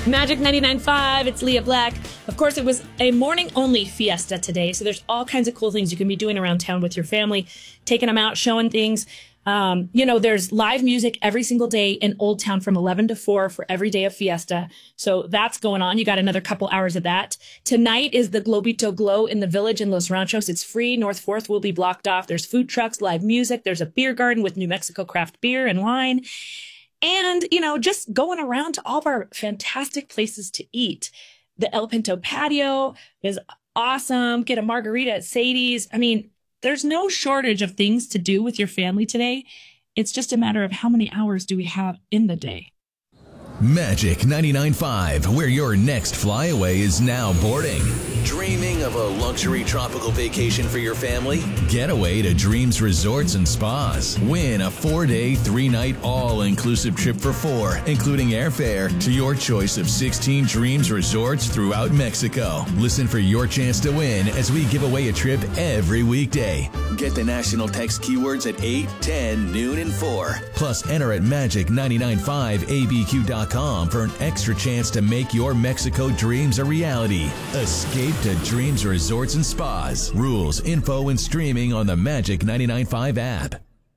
Magic 99.5, it's Leah Black. Of course, it was a morning-only fiesta today, so there's all kinds of cool things you can be doing around town with your family, taking them out, showing things. There's live music every single day in Old Town from 11 to 4 for every day of fiesta. So that's going on. You got another couple hours of that. Tonight is the Globito Glow in the Village in Los Ranchos. It's free. North 4th will be blocked off. There's food trucks, live music. There's a beer garden with New Mexico craft beer and wine. And, just going around to all of our fantastic places to eat. The El Pinto patio is awesome. Get a margarita at Sadie's. I mean, there's no shortage of things to do with your family today. It's just a matter of how many hours do we have in the day. Magic 99.5, where your next flyaway is now boarding. Dreaming of a luxury tropical vacation for your family? Get away to Dreams Resorts and Spas. Win a 4-day, 3-night, all-inclusive trip for 4, including airfare, to your choice of 16 Dreams Resorts throughout Mexico. Listen for your chance to win as we give away a trip every weekday. Get the national text keywords at 8, 10, noon, and 4. Plus, enter at magic995abq.com for an extra chance to make your Mexico dreams a reality. Escape to Dreams Resorts and Spas. Rules, info, and streaming on the Magic 99.5 app.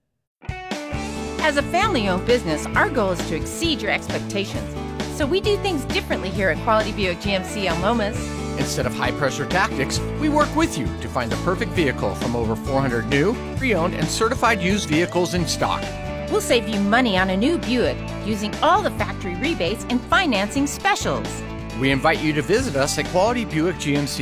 As a family-owned business, our goal is to exceed your expectations. So we do things differently here at Quality Buick GMC El Lomas. Instead of high-pressure tactics, we work with you to find the perfect vehicle from over 400 new, pre-owned, and certified used vehicles in stock. We'll save you money on a new Buick using all the factory rebates and financing specials. We invite you to visit us at Quality Buick GMC